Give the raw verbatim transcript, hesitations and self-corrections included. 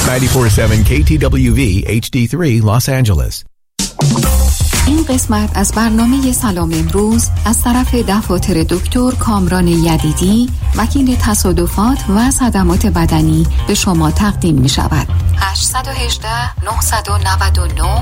نود و چهار ممیز هفت کی تی دبلیو وی اچ دی سه Los Angeles. این قسمت از برنامه سلام امروز از طرف دفاتر دکتر کامران یدیدی، وکیل تصادفات و صدمات بدنی به شما تقدیم می شود. هشت یک هشت نه نه نه